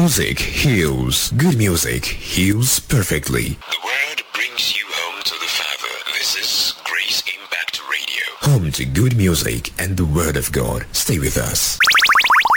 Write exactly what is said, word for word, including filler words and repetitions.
music heals. Good music heals perfectly. The word brings you home to the Father. This is Grace Impact Radio. Home to good music and the Word of God. Stay with us.